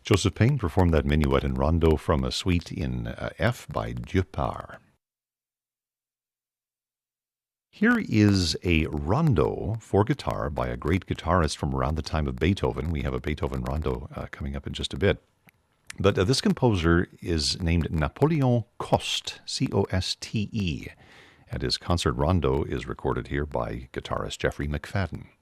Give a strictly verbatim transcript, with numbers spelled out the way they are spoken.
Joseph Payne performed that minuet and rondo from a suite in uh, F by Dieu part. Here is a rondo for guitar by a great guitarist from around the time of Beethoven. We have a Beethoven rondo uh, coming up in just a bit. But uh, this composer is named Napoleon Coste, C O S T E, and his concert rondo is recorded here by guitarist Jeffrey McFadden.